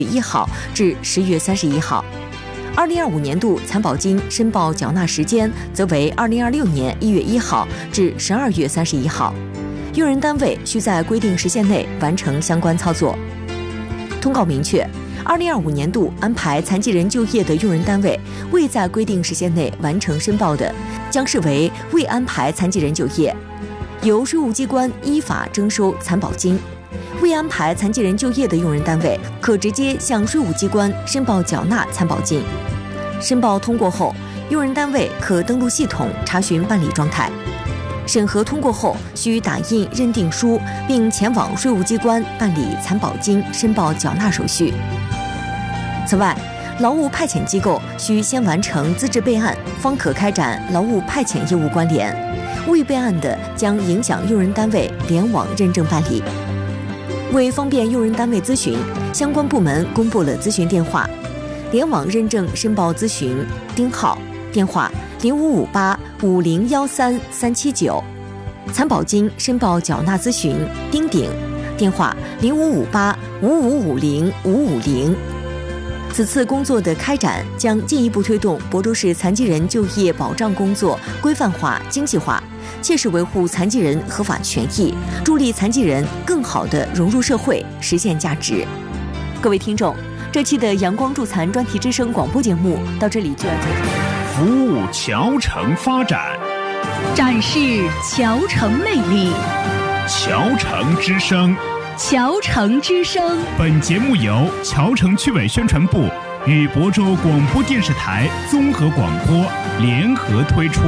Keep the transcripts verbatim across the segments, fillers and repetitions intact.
一号至十月三十一号。二零二五年度残保金申报缴纳时间则为二零二六年一月一号至十二月三十一号。用人单位需在规定时限内完成相关操作。通告明确，二零二五年度安排残疾人就业的用人单位未在规定时限内完成申报的，将视为未安排残疾人就业，由税务机关依法征收残保金。未安排残疾人就业的用人单位可直接向税务机关申报缴纳残保金。申报通过后，用人单位可登录系统查询办理状态。审核通过后，需打印认定书，并前往税务机关办理残保金申报缴纳手续。此外，劳务派遣机构需先完成资质备案，方可开展劳务派遣业务关联。未备案的，将影响用人单位联网认证办理。为方便用人单位咨询，相关部门公布了咨询电话：联网认证申报咨询丁浩，电话零五五八五零幺三三七九；残保金申报缴纳咨询丁鼎，电话零五五八五五五零五五零。此次工作的开展将进一步推动亳州市残疾人就业保障工作规范化、精细化，切实维护残疾人合法权益，助力残疾人更好地融入社会，实现价值。各位听众，这期的阳光助残专题之声广播节目到这里就要结束了。 服务侨城发展， 展示侨城魅力。 侨城之声， 侨城之声。 本节目由侨城区委宣传部与亳州广播电视台综合广播联合推出。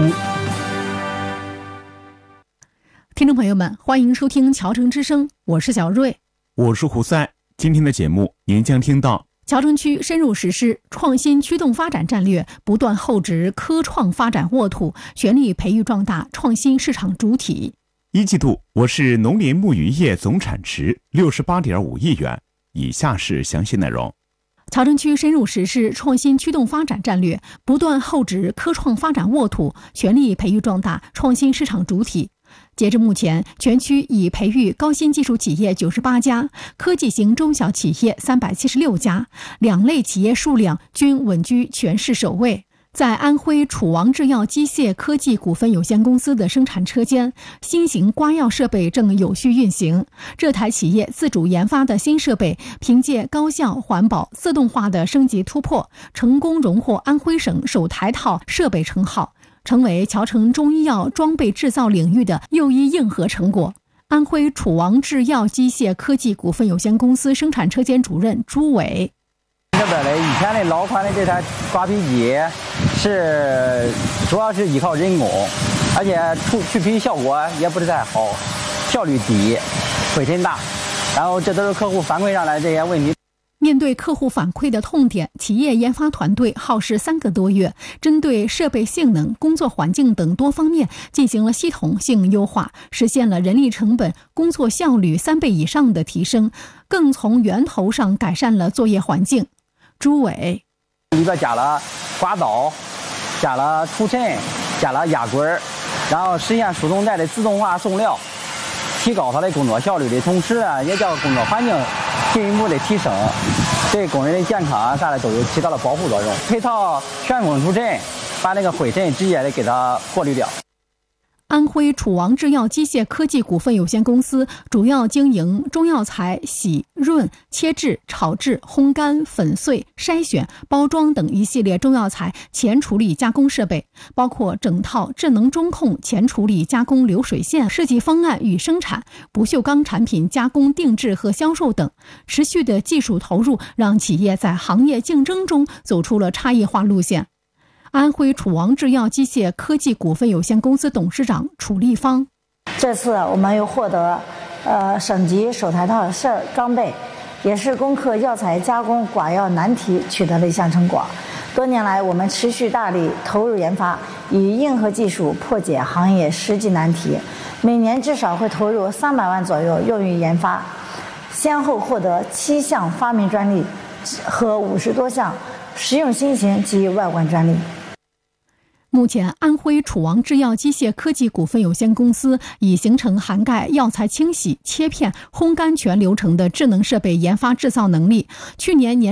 听众朋友们，欢迎收听侨城之声，我是小瑞， 我是胡赛。今天的节目您将听到： 侨城区深入实施创新驱动发展战略，不断厚植科创发展沃土，全力培育壮大创新市场主体。 一季度我市农林牧渔业总产值六十八点五亿元。以下是详细内容。 侨城区深入实施创新驱动发展战略，不断厚植科创发展沃土，全力培育壮大创新市场主体。截至目前，全区已培育高新技术企业九十八家，科技型中小企业三百七十六家，两类企业数量均稳居全市首位。在安徽楚王制药机械科技股份有限公司的生产车间，新型刮药设备正有序运行。这台企业自主研发的新设备，凭借高效、环保、自动化的升级突破，成功荣获安徽省首台套设备称号，成为侨城中医药装备制造领域的又一硬核成果。安徽楚王制药机械科技股份有限公司生产车间主任朱伟： 这边的以前的老款的这台刮皮机是主要是依靠人工，而且除去皮效果也不是太好，效率低，灰尘大，然后这都是客户反馈上来这些问题。 面对客户反馈的痛点，企业研发团队耗时三个多月，针对设备性能、工作环境等多方面进行了系统性优化，实现了人力成本、工作效率三倍以上的提升，更从源头上改善了作业环境。朱伟： 里边加了刮刀，加了除尘，加了压棍儿，然后实现输送带的自动化送料，提高它的工作效率的同时啊，也叫工作环境进一步的提升，对工人的健康啊啥的都有起到了保护作用。配套旋风除尘，把那个灰尘直接的给它过滤掉。 安徽楚王制药机械科技股份有限公司主要经营中药材洗、润、切制、炒制、烘干、粉碎、筛选、包装等一系列中药材前处理加工设备，包括整套智能中控前处理加工流水线设计方案与生产、不锈钢产品加工定制和销售等。持续的技术投入让企业在行业竞争中走出了差异化路线。安徽楚王制药机械科技股份有限公司董事长楚立芳： 这次我们又获得呃省级首台套设装备，也是攻克药材加工刮药难题取得了一项成果。多年来，我们持续大力投入研发，以硬核技术破解行业实际难题，每年至少会投入三百万左右用于研发，先后获得七项发明专利和五十多项实用新型及外观专利。 目前，安徽楚王制药机械科技股份有限公司已形成涵盖药材清洗、切片、烘干全流程的智能设备研发制造能力。去年年